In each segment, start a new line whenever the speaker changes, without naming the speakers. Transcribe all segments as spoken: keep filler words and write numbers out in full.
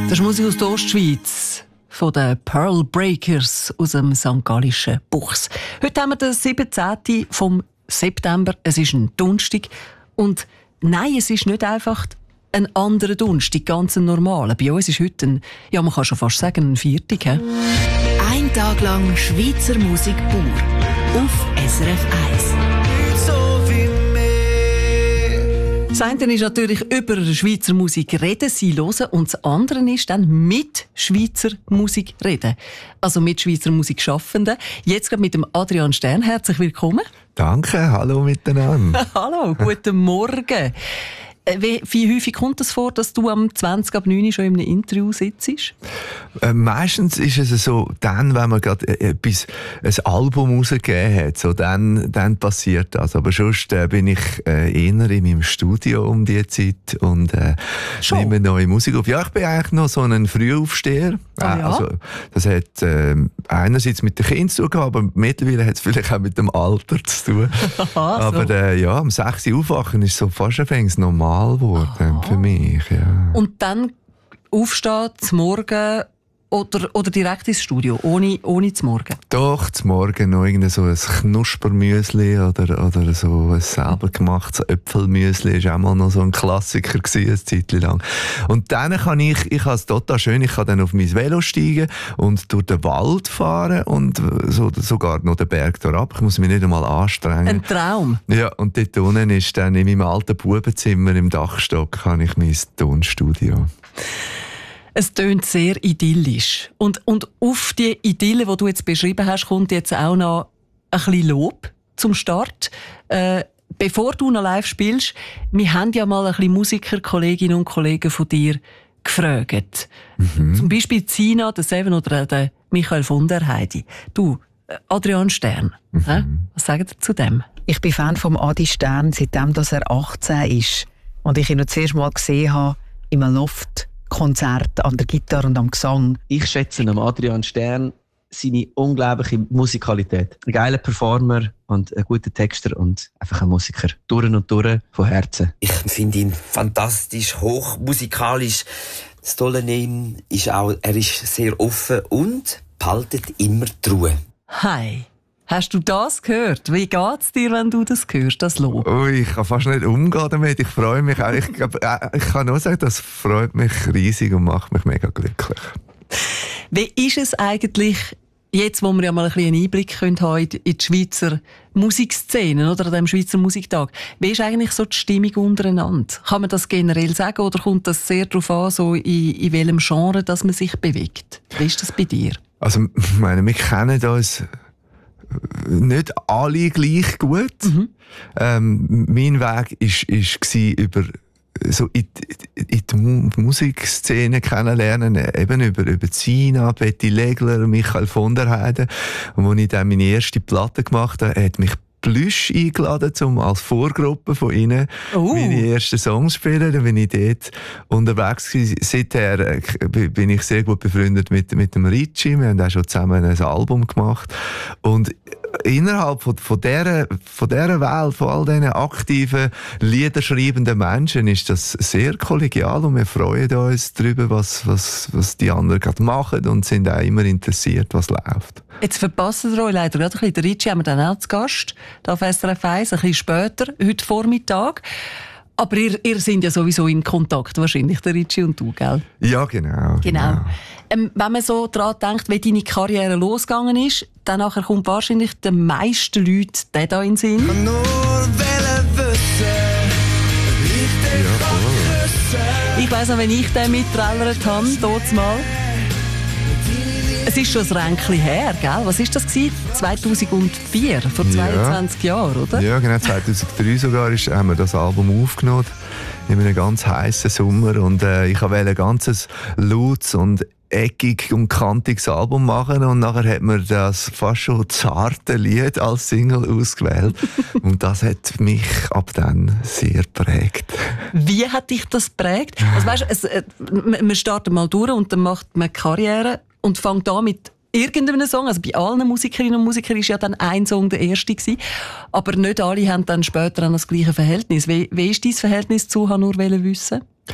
Das ist Musik aus der Ostschweiz, von den Pearl Breakers aus dem Sankt Gallischen Buchs. Heute haben wir den siebzehnten vom September. Es ist ein Donnerstag. Und nein, es ist nicht einfach ein anderer Donnerstag, ganz ein normaler. Bei uns ist heute ein, ja, man kann schon fast sagen, ein Viertag. He?
Ein Tag lang Schweizer Musik pur auf S R F eins.
Das eine ist natürlich über Schweizer Musik reden, sie hören, und das andere ist dann mit Schweizer Musik reden. Also mit Schweizer Musikschaffenden. Jetzt gerade mit dem Adrian Stern. Herzlich willkommen.
Danke, hallo miteinander.
Hallo, guten Morgen. Wie, wie häufig kommt es vor, dass du am zwanzig ab neun schon in einem Interview sitzt?
Äh, meistens ist es so, dann, wenn man gerade etwas, ein Album rausgegeben hat, so, dann, dann passiert das. Aber sonst äh, bin ich äh, eher in meinem Studio um die Zeit und äh, nehme neue Musik auf. Ja, ich bin eigentlich noch so ein Frühaufsteher.
Ah, ja?
Also, das hat äh, einerseits mit den Kindern zu tun, aber mittlerweile hat es vielleicht auch mit dem Alter zu tun.
Aha,
aber
so.
äh, ja, um sechs Uhr aufwachen ist so fast ein wenig normal geworden für mich. Ja.
Und dann aufstehen, zum Morgen oder, oder direkt ins Studio, ohne, ohne zum Morgen?
Doch, zum Morgen noch irgendein so ein Knuspermüsli oder, oder so ein selber gemachtes Äpfelmüsli. Das war auch mal noch so ein Klassiker gewesen, eine Zeit lang. Und dann kann ich, ich habe es total schön, ich kann dann auf mein Velo steigen und durch den Wald fahren und so, sogar noch den Berg da ab. Ich muss mich nicht einmal anstrengen.
Ein Traum.
Ja, und dort unten ist dann in meinem alten Bubenzimmer im Dachstock habe ich mein Tonstudio.
Es tönt sehr idyllisch. Und, und auf die Idylle, die du jetzt beschrieben hast, kommt jetzt auch noch ein bisschen Lob zum Start. Äh, bevor du noch live spielst, wir haben ja mal ein bisschen Musiker, Kolleginnen und Kollegen von dir gefragt. Mhm. Zum Beispiel Zina, der Seven oder der Michael von der Heidi. Du, Adrian Stern, mhm. hä? Was sagt ihr zu dem?
Ich bin Fan vom Adi Stern, seitdem dass er achtzehn ist. Und ich ihn noch zuerst mal gesehen habe, im Loft. Konzert an der Gitarre und am Gesang.
Ich schätze am Adrian Stern seine unglaubliche Musikalität. Ein geiler Performer und ein guter Texter und einfach ein Musiker. Durch und durch, von Herzen.
Ich finde ihn fantastisch, hochmusikalisch. Das Tolle an ihm ist auch, er ist sehr offen und behaltet immer die Ruhe.
Hi. Hast du das gehört? Wie geht's dir, wenn du das hörst, das Lob?
Ui, ich kann fast nicht umgehen damit. Ich freue mich auch. Ich, ich kann nur sagen, das freut mich riesig und macht mich mega glücklich.
Wie ist es eigentlich, jetzt wo wir ja mal ein bisschen einen Einblick haben können in die Schweizer Musikszene oder an diesem Schweizer Musiktag, wie ist eigentlich so die Stimmung untereinander? Kann man das generell sagen oder kommt das sehr darauf an, so in, in welchem Genre dass man sich bewegt? Wie ist das bei dir?
Also, ich meine, wir kennen uns nicht alle gleich gut. Mhm. Ähm, mein Weg ist, ist gsi über so in, in die Mu- Musikszene kennenlernen, eben über, über Zina, Betty Legler, Michael von der Heide. Und als ich dann meine erste Platte gemacht habe, hat mich Plüsch eingeladen, um als Vorgruppe von ihnen oh. meine ersten Songs zu spielen. Dann bin ich dort unterwegs gewesen. Seither äh, bin ich sehr gut befreundet mit, mit dem Ritchie. Wir haben auch schon zusammen ein Album gemacht. Und innerhalb von, von, dieser, von dieser Welt, von all diesen aktiven, liederschreibenden Menschen, ist das sehr kollegial und wir freuen uns darüber, was, was, was die anderen gerade machen und sind auch immer interessiert, was läuft.
Jetzt verpassen wir euch leider gerade ein bisschen. Den Ritchie haben wir dann auch zu Gast, hier auf S R F eins, ein bisschen später, heute Vormittag. Aber ihr, ihr seid ja sowieso in Kontakt, wahrscheinlich, der Ritchie und du, gell?
Ja, genau.
Genau.
genau.
Ähm, wenn man so daran denkt, wie deine Karriere losgegangen ist, dann nachher kommt wahrscheinlich den meisten Leuten der da in den Sinn.
Ja, voll.
Ich weiss noch, wenn ich den mittrellert habe, dort mal. Es ist schon ein Ränkchen her, gell? Was war das gewesen? zweitausendvier, vor zweiundzwanzig ja. Jahren, oder?
Ja, genau. zweitausenddrei sogar ist, haben wir das Album aufgenommen. In einem ganz heißen Sommer. Und äh, ich wollte ein ganzes lautes und eckig und kantiges Album machen. Und nachher hat man das fast schon zarte Lied als Single ausgewählt. Und das hat mich ab dann sehr geprägt.
Wie hat dich das geprägt? Also weißt, es, äh, man startet mal durch und dann macht man Karriere und fängt an mit irgendeinem Song. Also bei allen Musikerinnen und Musikern war ja dann ein Song der erste gewesen. Aber nicht alle haben dann später das gleiche Verhältnis. Wie, wie ist dein Verhältnis zu «Ha nur wissen»?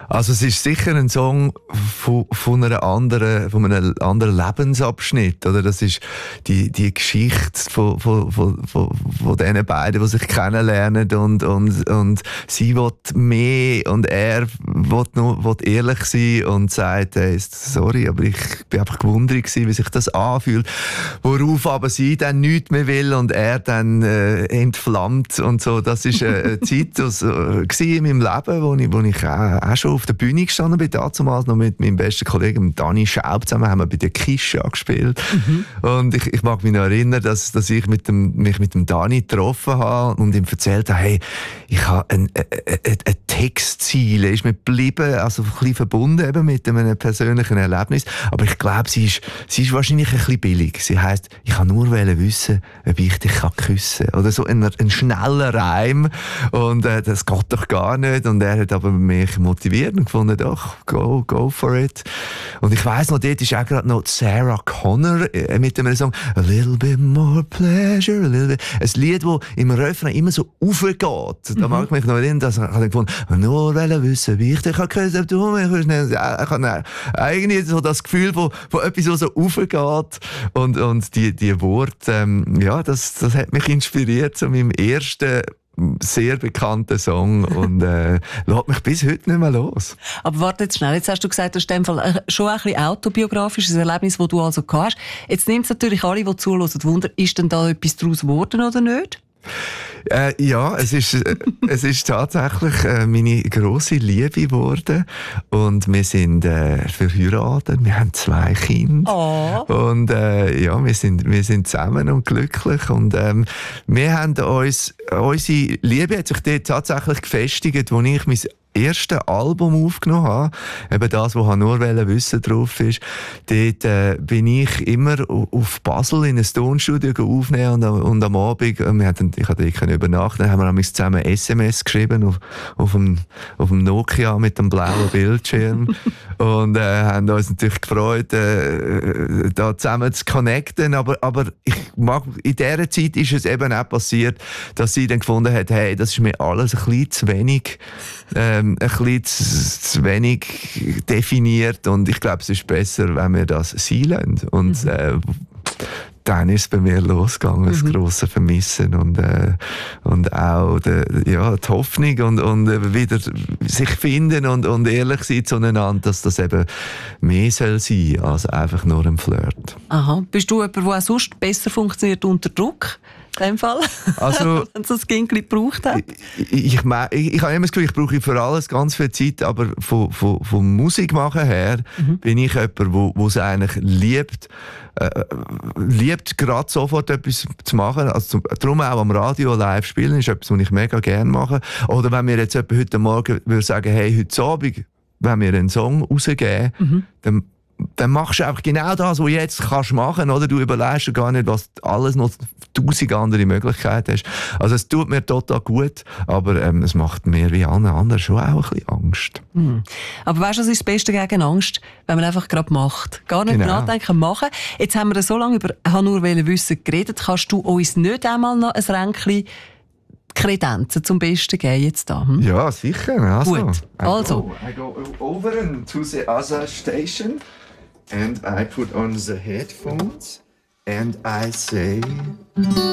Also es ist sicher ein Song von, von, einer anderen, von einem anderen Lebensabschnitt. Oder? Das ist die, die Geschichte von, von, von, von, von diesen beiden, die sich kennenlernen und, und, und sie will mehr und er will, nur, will ehrlich sein und sagt, hey, sorry, aber ich bin einfach gewundert gewesen, wie sich das anfühlt. Worauf aber sie dann nichts mehr will und er dann äh, entflammt und so. Das ist äh, eine Zeit das, äh, in meinem Leben, wo ich, wo ich auch, auch schon auf der Bühne gestanden bin, damals noch mit meinem besten Kollegen Dani Schaub zusammen, haben wir bei der Kischa gespielt. Mhm. Und ich, ich mag mich noch erinnern, dass, dass ich mit dem, mich mit dem Dani getroffen habe und ihm erzählt habe, hey, ich habe ein, ein, ein, ein Textziel, ist mir geblieben, also ein bisschen verbunden eben mit einem persönlichen Erlebnis. Aber ich glaube, sie ist, sie ist wahrscheinlich ein bisschen billig. Sie heisst, ich kann nur wissen, ob ich dich küssen kann. Oder so ein, ein schneller Reim. Und äh, das geht doch gar nicht. Und er hat aber mich motiviert und gefunden, doch, go, go for it. Und ich weiss noch, dort ist auch gerade noch Sarah Connor äh, mit dem Song A little bit more pleasure, a little bit. Ein Lied, das im Refrain immer so aufgeht. Mhm. Da mag ich mich noch erinnern, dass ich gefunden habe, nur wissen, wie ich dich küssen kann, ob du mich küssen. Ich habe eigentlich so das Gefühl von, von etwas, das so aufgeht. Und, und die, die Worte, ähm, ja, das, das hat mich inspiriert zu meinem ersten sehr bekannter Song und äh, lässt mich bis heute nicht mehr los.
Aber warte jetzt schnell, jetzt hast du gesagt, das ist in dem Fall schon ein bisschen autobiografisches Erlebnis, das du also gehabt hast. Jetzt nimmt es natürlich alle, die zuhören, Wunder, ist denn da etwas daraus geworden oder nicht?
Äh, ja, es ist, äh, es ist tatsächlich äh, meine grosse Liebe geworden. Und wir sind äh, verheiratet, wir haben zwei Kinder. Oh. Und äh, ja, wir sind, wir sind zusammen und glücklich. Und ähm, wir haben uns, unsere Liebe hat sich dort tatsächlich gefestigt, als ich mein erste Album aufgenommen habe, eben das, wo nur wissen drauf ist, dort äh, bin ich immer auf Basel in ein Tonstudio aufnehmen und, und am Abend, äh, wir hatten, ich hatte dort übernachten, dann haben wir zusammen S M S geschrieben auf, auf, dem, auf dem Nokia mit dem blauen Bildschirm und äh, haben uns natürlich gefreut, äh, da zusammen zu connecten, aber, aber ich mag, in dieser Zeit ist es eben auch passiert, dass sie dann gefunden hat, hey, das ist mir alles ein bisschen zu wenig, ähm, ein bisschen zu, zu wenig definiert und ich glaube, es ist besser, wenn wir das sein lassen. Und mhm. äh, dann ist es bei mir losgegangen, das mhm. grosse Vermissen und, äh, und auch die, ja, die Hoffnung und, und wieder sich finden und, und ehrlich sein zueinander, dass das eben mehr soll sein als einfach nur ein Flirt.
Aha. Bist du jemand, der auch sonst besser funktioniert unter Druck? In dem Fall? Also, wenn es das Kind gebraucht hat?
Ich, ich, ich, ich, ich habe immer das Gefühl, ich brauche für alles ganz viel Zeit, aber von, von, von Musik machen her mhm. bin ich jemand, der es eigentlich liebt, äh, liebt gerade sofort etwas zu machen. Also, darum auch am Radio live spielen ist etwas, was ich mega gerne mache. Oder wenn mir jetzt jemand heute Morgen würde sagen, hey, heute Abend, wenn wir einen Song rausgeben, mhm. dann dann machst du einfach genau das, was du jetzt kannst machen, oder? Du überlegst dir gar nicht, was alles noch tausend andere Möglichkeiten hast. Also es tut mir total gut, aber ähm, es macht mir wie allen anderen schon auch ein bisschen Angst.
Mhm. Aber weißt du, was ist das Beste gegen Angst? Wenn man einfach gerade macht. Gar nicht genau. nachdenken, machen. Jetzt haben wir so lange über «Ich nur wissen» geredet. Kannst du uns nicht einmal noch ein Ränkchen Kredenzen zum Besten geben jetzt da? Hm?
Ja, sicher. Also,
gut, also.
I go, I go over to the other station and I put on the headphones and I say...